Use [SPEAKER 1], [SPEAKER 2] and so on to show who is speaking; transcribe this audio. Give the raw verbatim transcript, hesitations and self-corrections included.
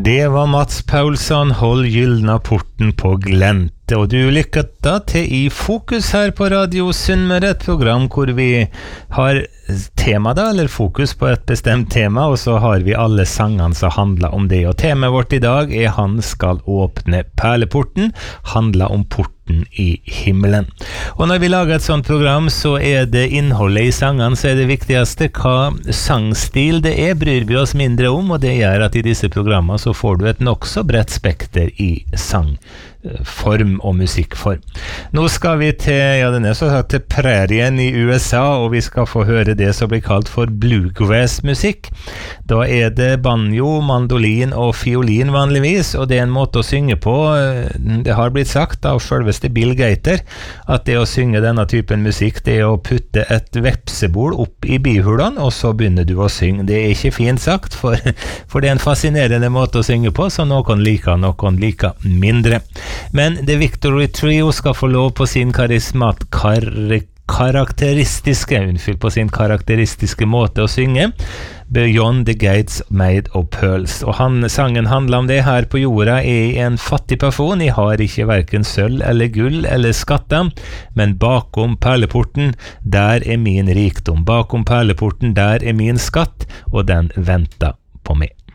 [SPEAKER 1] Det var Mats Paulsson, Hold gyllna porten på glente, og du lykket da til I Fokus her på Radio Sunnmøre, et program hvor vi har tema da, eller fokus på et bestemt tema, og så har vi alle sangene som handler om det, og temaet vårt I dag er Han skal åpne perleporten, handler om porten I himmelen. Og når vi lager et sånt program, så er det innholdet I sangene, så er det viktigste hva sangstil det er, bryr vi oss mindre om, og det gjør at I disse programmene så får du et nok så bredt spekter I sangform og musikkform. Nå skal vi til, ja den er så sagt, til prærien I U S A, og vi skal få høre det som blir kalt for bluegrass-musikk. Da er det banjo, mandolin og fiolin vanligvis, og det er en måte å synge på. Det har blitt sagt av selveste Bill Gator, at det å synge denne typen musikk, det er å putte et vepsebol opp I bihulene, og så begynner du å synge. Det er ikke fint sagt, for, for det er en fascinerende måte å synge på, så noen liker, noen liker mindre. Men The Victory Trio skal få lov på sin karismat, kar karakteristiske, unnskyld, på sin karakteristiske måte å synge, Beyond the Gates Made of Pearls. Og han, sangen handler om det her på jorda er en fattig person, jeg har ikke hverken sølv eller gull eller skatter, men bakom perleporten, der er min rikdom. Bakom perleporten, der er min skatt, og den venter på meg.